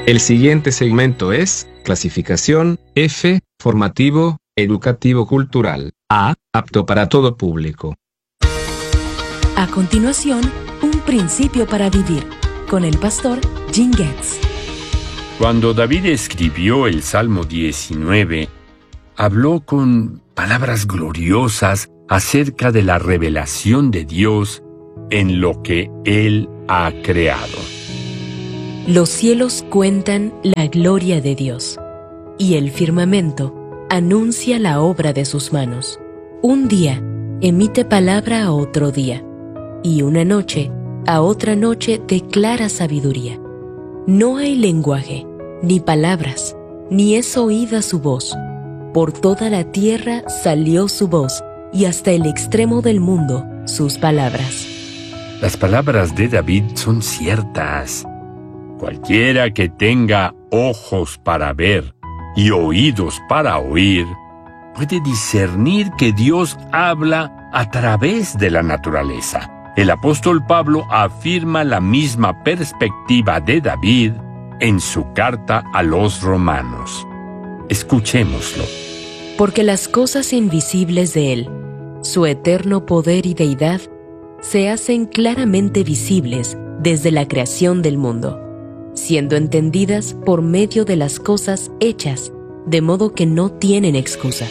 El siguiente segmento es clasificación F, formativo, educativo cultural. A, apto para todo público. A continuación, un principio para vivir, con el pastor Jim Getz. Cuando David escribió el Salmo 19, habló con palabras gloriosas acerca de la revelación de Dios en lo que Él ha creado. Los cielos cuentan la gloria de Dios, y el firmamento anuncia la obra de sus manos. Un día emite palabra a otro día, y una noche a otra noche declara sabiduría. No hay lenguaje, ni palabras, ni es oída su voz. Por toda la tierra salió su voz, y hasta el extremo del mundo sus palabras. Las palabras de David son ciertas. Cualquiera que tenga ojos para ver y oídos para oír, puede discernir que Dios habla a través de la naturaleza. El apóstol Pablo afirma la misma perspectiva de David en su carta a los romanos. Escuchémoslo. Porque las cosas invisibles de Él, su eterno poder y deidad, se hacen claramente visibles desde la creación del mundo, siendo entendidas por medio de las cosas hechas, de modo que no tienen excusa.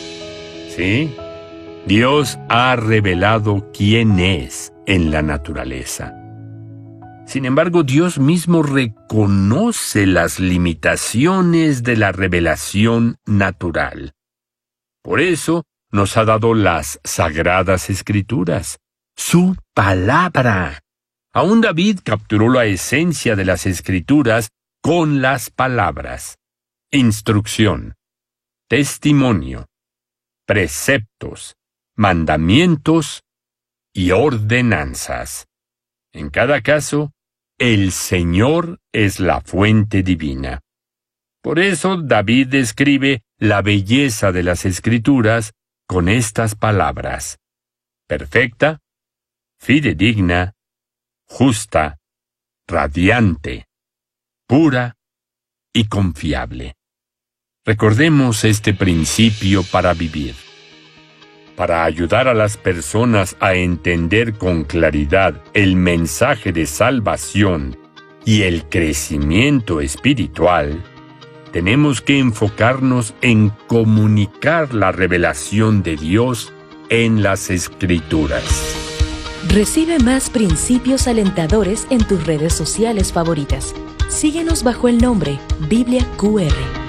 Sí, Dios ha revelado quién es en la naturaleza. Sin embargo, Dios mismo reconoce las limitaciones de la revelación natural. Por eso nos ha dado las Sagradas Escrituras, su palabra. Aún David capturó la esencia de las Escrituras con las palabras: instrucción, testimonio, preceptos, mandamientos y ordenanzas. En cada caso, el Señor es la fuente divina. Por eso David describe la belleza de las Escrituras con estas palabras: perfecta, fidedigna, justa, radiante, pura y confiable. Recordemos este principio para vivir. Para ayudar a las personas a entender con claridad el mensaje de salvación y el crecimiento espiritual, tenemos que enfocarnos en comunicar la revelación de Dios en las Escrituras. Recibe más principios alentadores en tus redes sociales favoritas. Síguenos bajo el nombre Biblia QR.